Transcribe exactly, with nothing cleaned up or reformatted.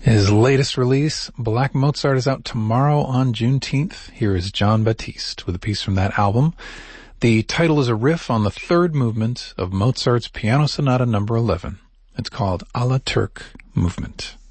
His latest release, Black Mozart, is out tomorrow on Juneteenth. Here is Jon Batiste with a piece from that album. The title is a riff on the third movement of Mozart's Piano Sonata number eleven. It's called A la Turk Movement.